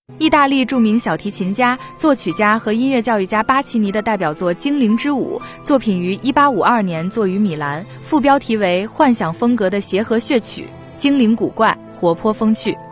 意大利著名小提琴家、作曲家和音乐教育家巴奇尼的代表作《精灵之舞》作品于1852年作于米兰，副标题为幻想风格的协和乐曲，精灵古怪，活泼风趣。